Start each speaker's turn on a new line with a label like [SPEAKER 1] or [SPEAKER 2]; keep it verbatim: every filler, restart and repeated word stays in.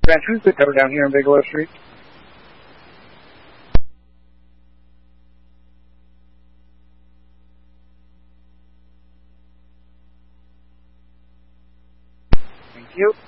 [SPEAKER 1] Grant, who's the cover down here on Bigelow Street? Thank you.